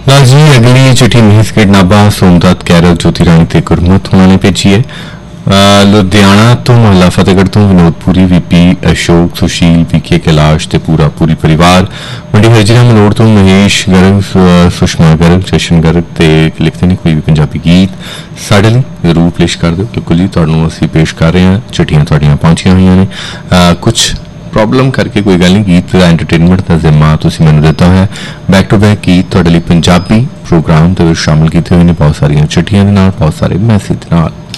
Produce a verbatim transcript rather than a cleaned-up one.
नाल जी अगली चिट्ठी महीसगढ़ नाभा सोमदत्त कैरल ज्योति रानी ते गुरमुत होना ने भेजी है। अ, लुधियाना तो मोहल्ला फतेहगढ़ तो विनोदपुरी वीपी अशोक सुशील पीके कैलाश ते पूरा पूरी परिवार मंडी हरजीरा मलोड़ तो महेश गर्ग सु- सुषमा गर्ग जशन गर्ग ते लिखते ने कोई भी पंजाबी गीत साढ़े लिए जरूर पेश कर दो। बिल्कुल जी तुहानू असीं पेश कर रहे हैं। चिट्ठियां तुहाडियां पहुंचियां हुई ने। अ, कुछ प्रॉब्लम करके कोई गल नहीं, गीत का एंटरटेनमेंट का जिम्मा तुसीं मैनूं दिता है। बैक टू बैक गीत तुहाडे लई पंजाबी प्रोग्राम दे विच शामिल कीते हुए ने, बहुत सारियां चिट्ठियां दे नाल, बहुत सारे मैसेज दे नाल।